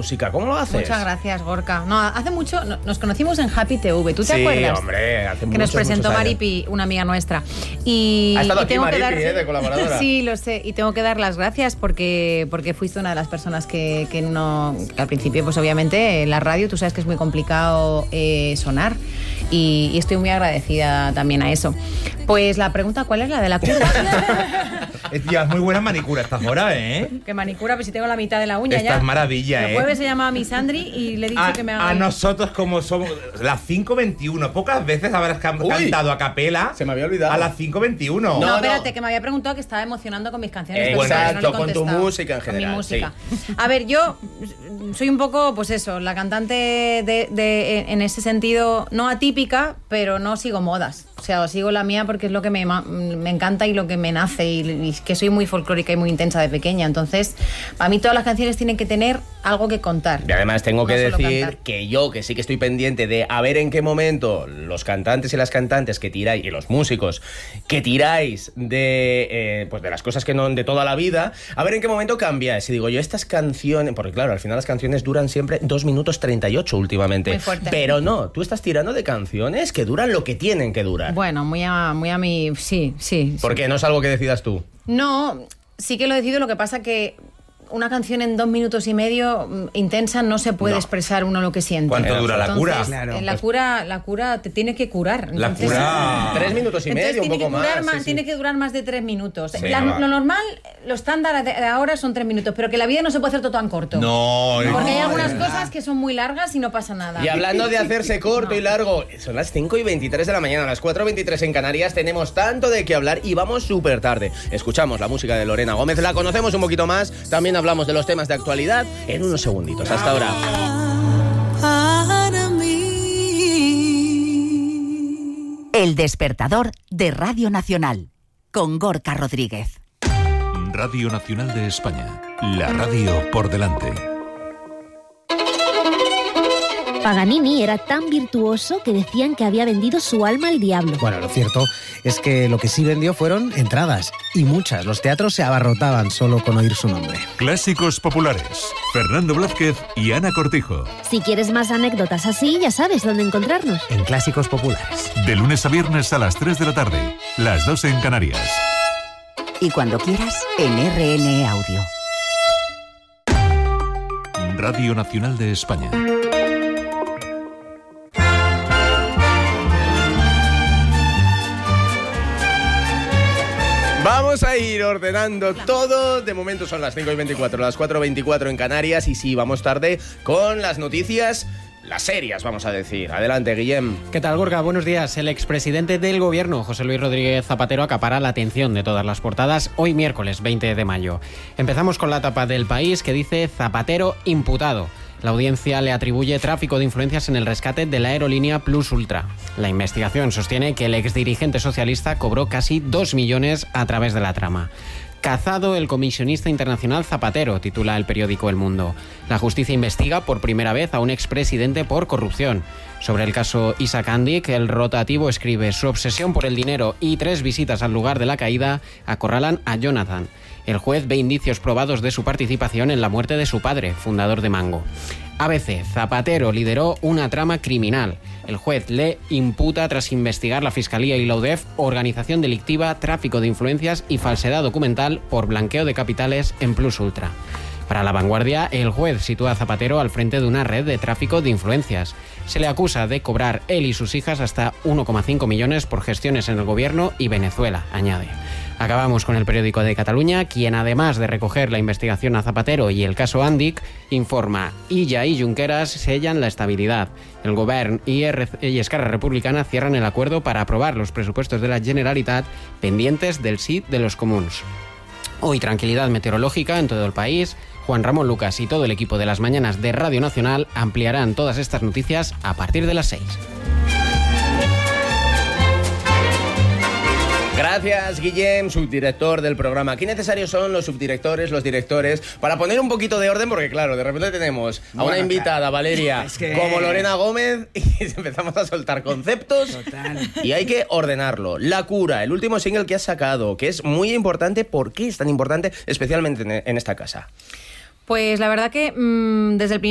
música. ¿Cómo lo haces? Muchas gracias, Gorka. No, hace mucho nos conocimos en Happy TV. ¿Tú te Sí, acuerdas? hombre, hace que nos presentó muchos años. Maripi, una amiga nuestra. Y Ha estado aquí tengo Maripi, que dar, de colaboradora. Sí, lo sé. Y tengo que dar las gracias porque fuiste una de las personas que al principio, pues obviamente, en la radio, tú sabes que es muy complicado sonar. Y estoy muy agradecida también a eso. Pues la pregunta, ¿cuál es la de la cura? Tía, es muy buena manicura esta hora, ¿eh? Que manicura, pues si tengo la mitad de la uña Esta ya. es maravilla, El jueves se llamaba mi Sandri y le he dicho que me haga... A nosotros, como somos las 5:21, pocas veces habrás cantado a capela. Se me había olvidado. A las 5:21. No, espérate, que me había preguntado que estaba emocionando con mis canciones. Exacto, pero no le he con tu contestado. música en general, Con mi música. sí. A ver, yo soy un poco, pues eso, la cantante en ese sentido, no atípica, pero no sigo modas. O sea, sigo la mía porque es lo que me encanta y lo que me nace, y que soy muy folclórica y muy intensa de pequeña. Entonces, para mí todas las canciones tienen que tener algo que contar. Y además tengo que No solo decir cantar. que yo, que sí que estoy pendiente de a ver en qué momento los cantantes y las cantantes que tiráis, y los músicos que tiráis de las cosas que no de toda la vida, a ver en qué momento cambiáis. Y digo yo, estas canciones, porque claro, al final las canciones duran siempre 2 minutos 38 últimamente. Muy fuerte. Pero no, tú estás tirando de canciones que duran lo que tienen que durar. Bueno, muy a mi... Sí. Porque no es algo que decidas tú. No, sí que lo decido, lo que pasa que una canción en 2 minutos y medio intensa no se puede expresar uno lo que siente. ¿Cuánto dura la cura? Entonces, Claro. la cura te tiene que curar. La Entonces, cura. 3 minutos y medio, un poco más. Sí. Tiene que durar más de 3 minutos. Sí, Lo normal, lo estándar de ahora son 3 minutos, pero que la vida no se puede hacer todo tan corto. No. Porque hay algunas cosas que son muy largas y no pasa nada. Y hablando de hacerse corto y largo, son las 5:23 de la mañana, las 4:23 en Canarias, tenemos tanto de qué hablar y vamos súper tarde. Escuchamos la música de Lorena Gómez, la conocemos un poquito más, también hablamos de los temas de actualidad en unos segunditos. Hasta ahora. El despertador de Radio Nacional, con Gorka Rodríguez. Radio Nacional de España, la radio por delante. Paganini era tan virtuoso que decían que había vendido su alma al diablo. Bueno, lo cierto es que lo que sí vendió fueron entradas, y muchas. Los teatros se abarrotaban solo con oír su nombre. Clásicos populares. Fernando Blázquez y Ana Cortijo. Si quieres más anécdotas así, ya sabes dónde encontrarnos. En Clásicos Populares. De lunes a viernes a las 3 de la tarde, las 2 en Canarias. Y cuando quieras, en RN Audio. Radio Nacional de España. Vamos a ir ordenando todo. De momento son las 5:24, las 4:24 en Canarias. Y sí, vamos tarde con las noticias, las serias, vamos a decir. Adelante, Guillem. ¿Qué tal, Gorka? Buenos días. El expresidente del gobierno, José Luis Rodríguez Zapatero, acapara la atención de todas las portadas hoy miércoles 20 de mayo. Empezamos con la tapa del País que dice Zapatero imputado. La audiencia le atribuye tráfico de influencias en el rescate de la aerolínea Plus Ultra. La investigación sostiene que el exdirigente socialista cobró casi 2 millones a través de la trama. Cazado el comisionista internacional Zapatero, titula el periódico El Mundo. La justicia investiga por primera vez a un expresidente por corrupción. Sobre el caso Isaac Andic, el rotativo escribe: su obsesión por el dinero y 3 visitas al lugar de la caída acorralan a Jonathan. El juez ve indicios probados de su participación en la muerte de su padre, fundador de Mango. ABC, Zapatero lideró una trama criminal. El juez le imputa, tras investigar la Fiscalía y la UDEF, organización delictiva, tráfico de influencias y falsedad documental por blanqueo de capitales en Plus Ultra. Para La Vanguardia, el juez sitúa a Zapatero al frente de una red de tráfico de influencias. Se le acusa de cobrar él y sus hijas hasta 1,5 millones por gestiones en el gobierno y Venezuela, añade. Acabamos con el periódico de Cataluña, quien además de recoger la investigación a Zapatero y el caso Andic, informa: Illa y Junqueras sellan la estabilidad. El Govern y Esquerra Republicana cierran el acuerdo para aprobar los presupuestos de la Generalitat pendientes del sí de los comuns. Hoy tranquilidad meteorológica en todo el país. Juan Ramón Lucas y todo el equipo de las mañanas de Radio Nacional ampliarán todas estas noticias a partir de las 6. Gracias, Guillem, subdirector del programa. Qué necesarios son los subdirectores, los directores, para poner un poquito de orden, porque claro, de repente tenemos a una invitada, Valeria, como Lorena Gómez, y empezamos a soltar conceptos. Total. Y Y hay que ordenarlo. La cura, el último single que has sacado, que es muy importante. ¿Por qué es tan importante, especialmente en esta casa? Pues la verdad que desde el primer